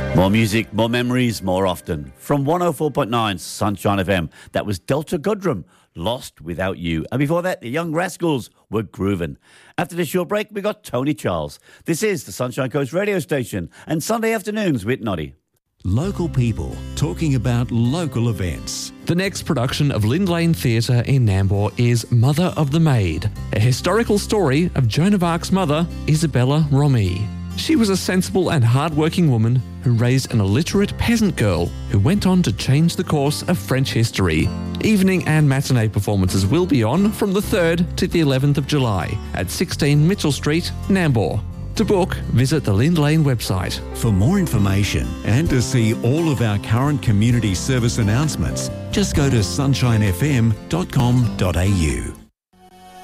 More music, more memories, more often. From 104.9 Sunshine FM, that was Delta Goodrum, Lost Without You. And before that, the Young Rascals were grooving. After this short break, we got Tony Charles. This is the Sunshine Coast radio station and Sunday afternoons with Noddy. Local people talking about local events. The next production of Lind Lane Theatre in Nambour is Mother of the Maid, a historical story of Joan of Arc's mother, Isabella Romee. She was a sensible and hard-working woman who raised an illiterate peasant girl who went on to change the course of French history. Evening and matinee performances will be on from the 3rd to the 11th of July at 16 Mitchell Street, Nambour. To book, visit the Lind Lane website. For more information and to see all of our current community service announcements, just go to sunshinefm.com.au.